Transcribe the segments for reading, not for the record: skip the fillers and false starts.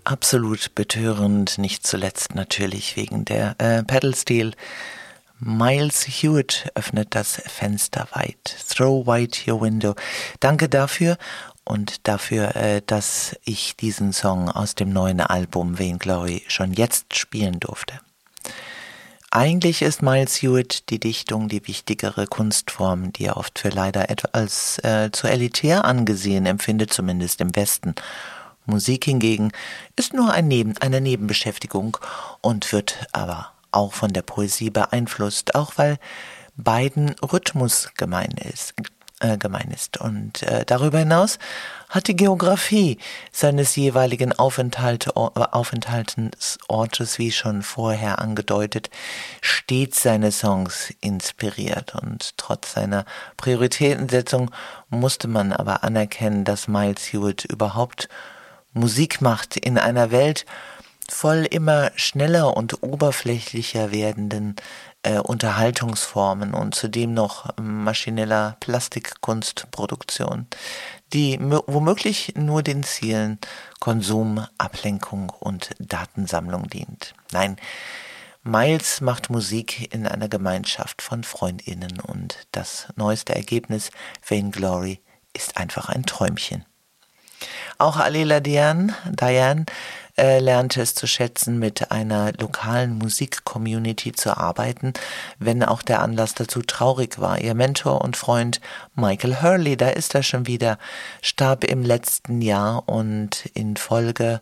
Absolut betörend, nicht zuletzt natürlich wegen der Pedal-Steel. Miles Hewitt öffnet das Fenster weit. Throw wide your window. Danke dafür und dafür, dass ich diesen Song aus dem neuen Album Vainglory schon jetzt spielen durfte. Eigentlich ist Miles Hewitt die Dichtung die wichtigere Kunstform, die er oft für leider etwas zu elitär angesehen empfindet, zumindest im Westen. Musik hingegen ist nur eine Nebenbeschäftigung und wird aber auch von der Poesie beeinflusst, auch weil beiden Rhythmus gemein ist. Darüber hinaus hat die Geografie seines jeweiligen Aufenthaltsortes, wie schon vorher angedeutet, stets seine Songs inspiriert. Und trotz seiner Prioritätensetzung musste man aber anerkennen, dass Miles Hewitt überhaupt Musik macht in einer Welt voll immer schneller und oberflächlicher werdenden Unterhaltungsformen und zudem noch maschineller Plastikkunstproduktion, die womöglich nur den Zielen Konsum, Ablenkung und Datensammlung dient. Nein, Miles macht Musik in einer Gemeinschaft von FreundInnen und das neueste Ergebnis, Vainglory, ist einfach ein Träumchen. Auch Alela Diane lernte es zu schätzen, mit einer lokalen Musik-Community zu arbeiten, wenn auch der Anlass dazu traurig war. Ihr Mentor und Freund Michael Hurley, da ist er schon wieder, starb im letzten Jahr und in Folge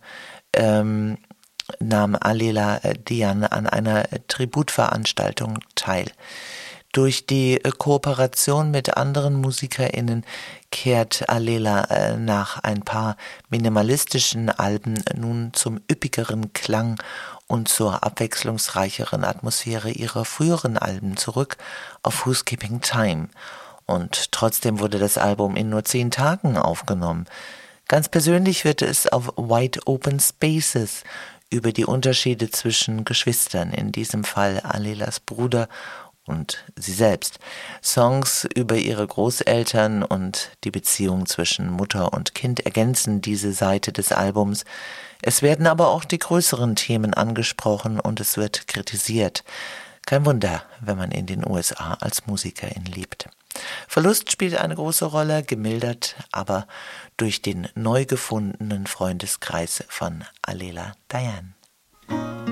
nahm Alela Diane an einer Tributveranstaltung teil. Durch die Kooperation mit anderen MusikerInnen kehrt Alela nach ein paar minimalistischen Alben nun zum üppigeren Klang und zur abwechslungsreicheren Atmosphäre ihrer früheren Alben zurück auf Who's Keeping Time. Und trotzdem wurde das Album in nur 10 Tagen aufgenommen. Ganz persönlich wird es auf Wide Open Spaces über die Unterschiede zwischen Geschwistern, in diesem Fall Alelas Bruder und sie selbst, Songs über ihre Großeltern und die Beziehung zwischen Mutter und Kind ergänzen diese Seite des Albums. Es werden aber auch die größeren Themen angesprochen und es wird kritisiert. Kein Wunder, wenn man in den USA als Musikerin lebt. Verlust spielt eine große Rolle, gemildert aber durch den neu gefundenen Freundeskreis von Alela Diane.